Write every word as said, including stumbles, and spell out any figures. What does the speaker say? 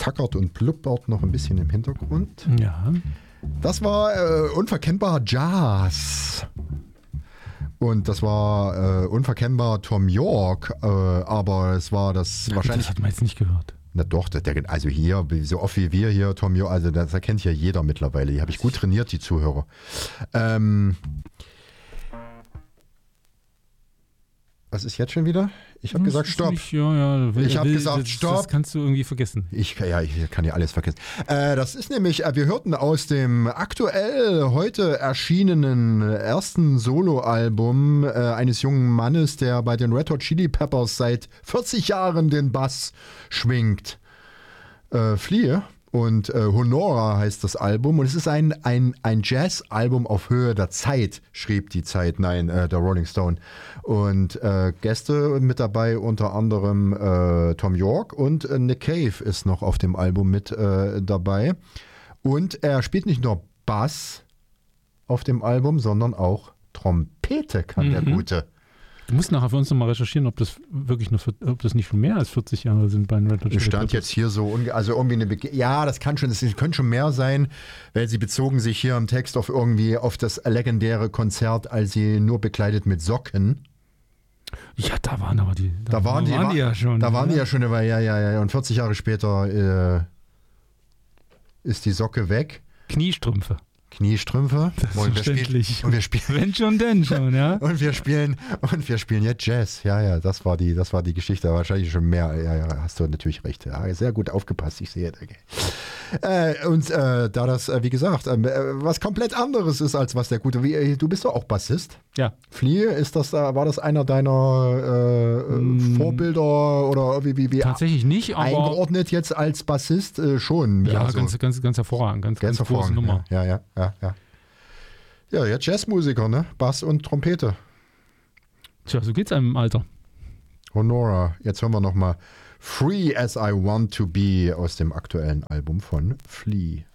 tackert und blubbert noch ein bisschen im Hintergrund. Ja. Das war äh, unverkennbar Jazz. Und das war äh, unverkennbar Thom Yorke, äh, aber es war das Na, wahrscheinlich... Das hat man jetzt nicht gehört. Na doch, der, also hier, so oft wie wir hier, Thom Yorke, also das erkennt ja jeder mittlerweile. Die habe ich gut trainiert, die Zuhörer. Ähm... Was ist jetzt schon wieder? Ich habe gesagt, stopp. Nicht, ja, ja, will, ich habe will, gesagt, das, stopp. Das kannst du irgendwie vergessen. Ich, ja, ich kann ja alles vergessen. Äh, das ist nämlich, äh, wir hörten aus dem aktuell heute erschienenen ersten Soloalbum äh, eines jungen Mannes, der bei den Red Hot Chili Peppers seit vierzig Jahren den Bass schwingt. Äh, Flea. Und äh, Honora heißt das Album und es ist ein, ein, ein Jazz-Album auf Höhe der Zeit, schrieb die Zeit, nein, äh, der Rolling Stone. Und äh, Gäste mit dabei, unter anderem äh, Thom Yorke und äh, Nick Cave ist noch auf dem Album mit äh, dabei. Und er spielt nicht nur Bass auf dem Album, sondern auch Trompete kann mhm. der Gute. Du musst nachher für uns nochmal recherchieren, ob das wirklich nur, ob das nicht schon mehr als vierzig Jahre sind bei den Red Hot Chili Peppers. Stand jetzt hier so, also irgendwie eine, Be- ja, das kann schon, das können schon mehr sein, weil sie bezogen sich hier im Text auf irgendwie auf das legendäre Konzert, als sie nur bekleidet mit Socken. Ja, da waren aber die, da, da waren, die, waren die ja schon. Da ja. waren die ja schon, ja, ja, ja, und vierzig Jahre später äh, ist die Socke weg. Kniestrümpfe. Kniestrümpfe. Und wir spielen, und wir spielen, wenn schon, denn schon, ja. und wir spielen, und wir spielen jetzt Jazz. Ja, ja, das war die, das war die Geschichte. Wahrscheinlich schon mehr. Ja, ja, hast du natürlich recht. Ja, sehr gut aufgepasst. Ich sehe. Okay. Äh, und äh, da das, äh, wie gesagt, äh, was komplett anderes ist als was der Gute. Wie, äh, du bist doch auch Bassist. Ja. Flea, ist das, äh, war das einer deiner äh, mm. Vorbilder oder wie, wie, wie tatsächlich nicht, aber eingeordnet jetzt als Bassist äh, schon? Ja, also, ganz, ganz, ganz hervorragend, ganz, ganz, ganz große Nummer. Ja, ja, ja, ja. Ja, jetzt Jazzmusiker, ne? Bass und Trompete. Tja, so geht's einem im Alter. Honora, jetzt hören wir nochmal Free as I Want to Be aus dem aktuellen Album von Flea.